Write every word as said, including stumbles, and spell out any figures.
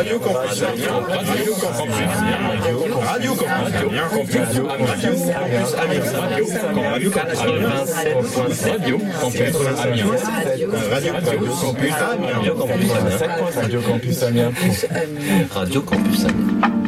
Radio Campus Amiens. Radio Campus Amiens. Radio Campus Amiens. Radio Campus Amiens. Radio Campus Amiens. Radio Campus Amiens. Radio Campus Amiens. Radio Campus Amiens. Radio Campus Amiens. Radio Campus Amiens.